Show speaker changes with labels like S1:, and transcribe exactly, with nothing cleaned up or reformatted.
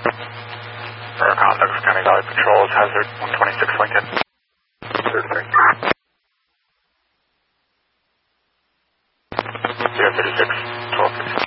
S1: Veracon, Douglas County Valley Patrols, Hazard one twenty-six Lincoln. zero thirty-six.